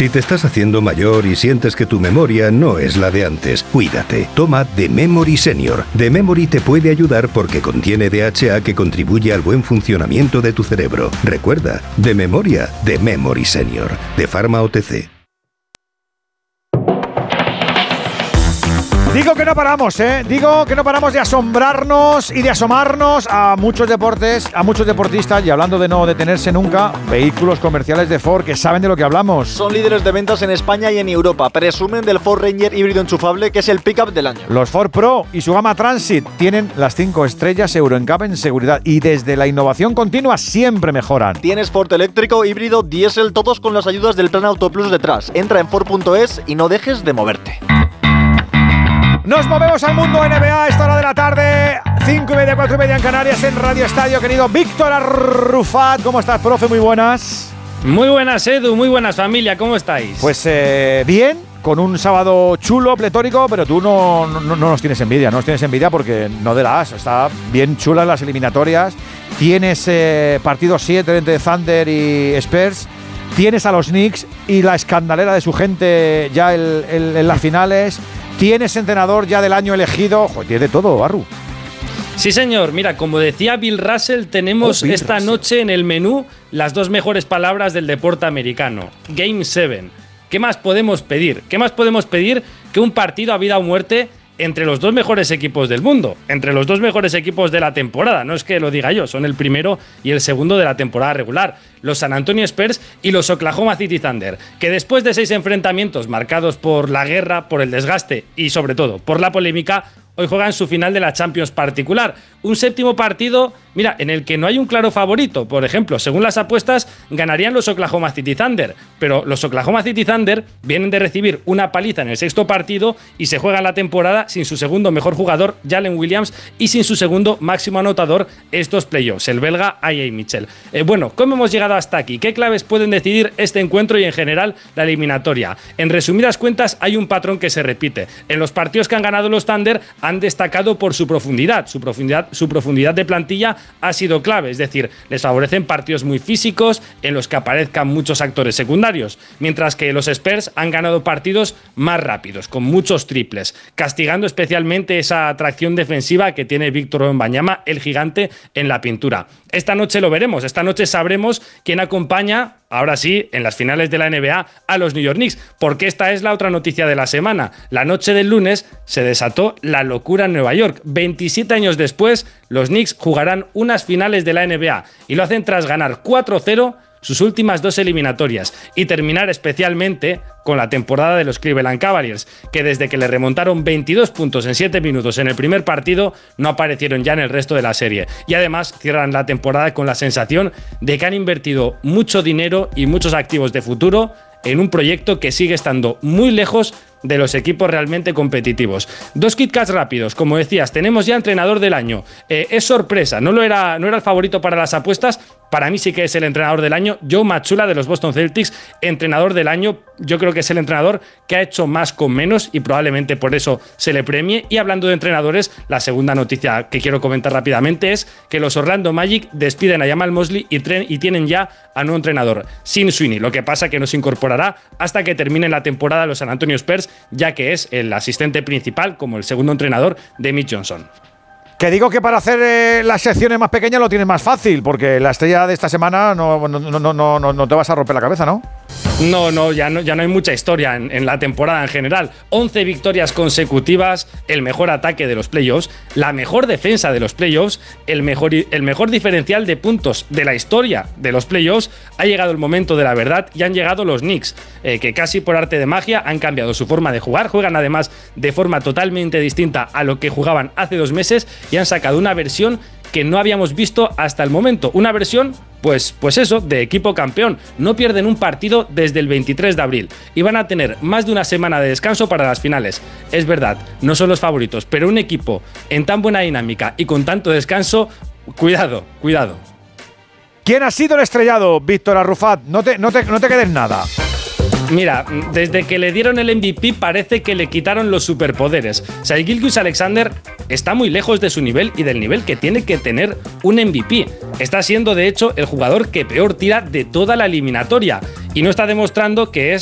Si te estás haciendo mayor y sientes que tu memoria no es la de antes, cuídate. Toma The Memory Senior. The Memory te puede ayudar porque contiene DHA que contribuye al buen funcionamiento de tu cerebro. Recuerda, de memoria, The Memory Senior, de Pharma OTC. Digo que no paramos, Digo que no paramos de asombrarnos y de asomarnos a muchos deportes, a muchos deportistas, y hablando de no detenerse nunca, vehículos comerciales de Ford que saben de lo que hablamos. Son líderes de ventas en España y en Europa. Presumen del Ford Ranger híbrido enchufable, que es el pickup del año. Los Ford Pro y su gama Transit tienen las 5 estrellas Euro NCAP en seguridad y desde la innovación continua siempre mejoran. Tienes Ford eléctrico, híbrido, diésel, todos con las ayudas del Plan Auto Plus detrás. Entra en Ford.es y no dejes de moverte. Nos movemos al mundo NBA a esta hora de la tarde, 5:30, 4:30 en Canarias, en Radio Estadio. Querido Víctor Arrufat, ¿cómo estás, profe? Muy buenas. Muy buenas, Edu, muy buenas, familia, ¿cómo estáis? Pues bien, con un sábado chulo, pletórico, pero tú no nos tienes envidia, porque no de las, está bien chulas las eliminatorias. Tienes partido 7 entre Thunder y Spurs. Tienes a los Knicks y la escandalera de su gente ya en las finales. Tienes entrenador ya del año elegido. Joder, tienes de todo, Arru. Sí, señor. Mira, como decía Bill Russell, tenemos esta noche en el menú las 2 mejores palabras del deporte americano. Game 7. ¿Qué más podemos pedir? ¿Qué más podemos pedir que un partido a vida o muerte entre los 2 mejores equipos del mundo, entre los 2 mejores equipos de la temporada? No es que lo diga yo, son el primero y el segundo de la temporada regular, los San Antonio Spurs y los Oklahoma City Thunder, que después de 6 enfrentamientos marcados por la guerra, por el desgaste y sobre todo por la polémica, hoy juegan su final de la Champions particular. Un 7º partido, mira, en el que no hay un claro favorito. Por ejemplo, según las apuestas, ganarían los Oklahoma City Thunder. Pero los Oklahoma City Thunder vienen de recibir una paliza en el 6º partido y se juegan la temporada sin su segundo mejor jugador, Jalen Williams, y sin su segundo máximo anotador estos playoffs, el belga I.A. Mitchell. Bueno, ¿cómo hemos llegado hasta aquí? ¿Qué claves pueden decidir este encuentro y en general la eliminatoria? En resumidas cuentas, hay un patrón que se repite. En los partidos que han ganado los Thunder han destacado por su profundidad. Su profundidad de plantilla ha sido clave, es decir, les favorecen partidos muy físicos en los que aparezcan muchos actores secundarios, mientras que los Spurs han ganado partidos más rápidos, con muchos triples, castigando especialmente esa atracción defensiva que tiene Víctor Wembanyama, el gigante, en la pintura. Esta noche lo veremos, esta noche sabremos quién acompaña, ahora sí, en las finales de la NBA a los New York Knicks, porque esta es la otra noticia de la semana. La noche del lunes se desató la locura en Nueva York. 27 años después, los Knicks jugarán unas finales de la NBA y lo hacen tras ganar 4-0 sus últimas 2 eliminatorias y terminar especialmente con la temporada de los Cleveland Cavaliers, que desde que le remontaron 22 puntos en 7 minutos en el primer partido, no aparecieron ya en el resto de la serie. Y además cierran la temporada con la sensación de que han invertido mucho dinero y muchos activos de futuro en un proyecto que sigue estando muy lejos de los equipos realmente competitivos. 2 Kit Kats rápidos, como decías, tenemos ya entrenador del año. Es sorpresa, no era el favorito para las apuestas. Para mí sí que es el entrenador del año. Joe Mazzulla de los Boston Celtics, entrenador del año. Yo creo que es el entrenador que ha hecho más con menos y probablemente por eso se le premie. Y hablando de entrenadores, la segunda noticia que quiero comentar rápidamente es que los Orlando Magic despiden a Jamal Mosley y tienen ya a nuevo entrenador, Sim Sweeney. Lo que pasa que no se incorporará hasta que termine la temporada los San Antonio Spurs, ya que es el asistente principal como el segundo entrenador de Mitch Johnson. Que digo que para hacer las secciones más pequeñas lo tienes más fácil, porque la estrella de esta semana no te vas a romper la cabeza, ¿no? No, ya no hay mucha historia en la temporada en general. 11 victorias consecutivas, el mejor ataque de los playoffs, la mejor defensa de los playoffs, el mejor diferencial de puntos de la historia de los playoffs. Ha llegado el momento de la verdad y han llegado los Knicks, que casi por arte de magia han cambiado su forma de jugar. Juegan además de forma totalmente distinta a lo que jugaban hace 2 meses y han sacado una versión que no habíamos visto hasta el momento. Una versión, pues eso, de equipo campeón. No pierden un partido desde el 23 de abril y van a tener más de una semana de descanso para las finales. Es verdad, no son los favoritos, pero un equipo en tan buena dinámica y con tanto descanso, cuidado. ¿Quién ha sido el estrellado, Víctor Arrufat? No te quedes nada. Mira, desde que le dieron el MVP parece que le quitaron los superpoderes. Shai Gilgeous-Alexander está muy lejos de su nivel y del nivel que tiene que tener un MVP. Está siendo, de hecho, el jugador que peor tira de toda la eliminatoria y no está demostrando que es